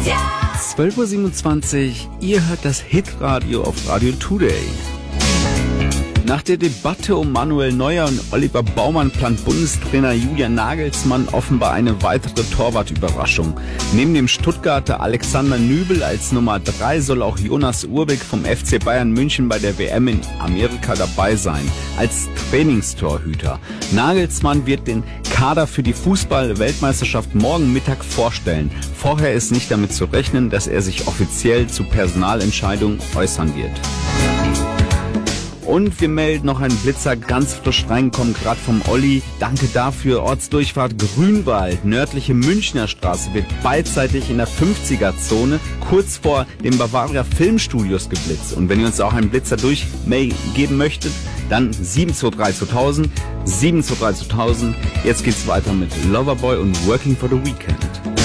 12.27 Uhr, ihr hört das Hitradio auf Radio Today. Nach der Debatte um Manuel Neuer und Oliver Baumann plant Bundestrainer Julian Nagelsmann offenbar eine weitere Torwartüberraschung. Neben dem Stuttgarter Alexander Nübel als Nummer 3 soll auch Jonas Urbik vom FC Bayern München bei der WM in Amerika dabei sein, als Trainingstorhüter. Nagelsmann wird den Kader für die Fußball-Weltmeisterschaft morgen Mittag vorstellen. Vorher ist nicht damit zu rechnen, dass er sich offiziell zu Personalentscheidungen äußern wird. Und wir melden noch einen Blitzer, ganz frisch reinkommen, gerade vom Olli. Danke dafür. Ortsdurchfahrt Grünwald, nördliche Münchner Straße, wird beidseitig in der 50er-Zone kurz vor den Bavaria Filmstudios geblitzt. Und wenn ihr uns auch einen Blitzer durchgeben möchtet, dann 723 2000. Jetzt geht's weiter mit Loverboy und Working for the Weekend.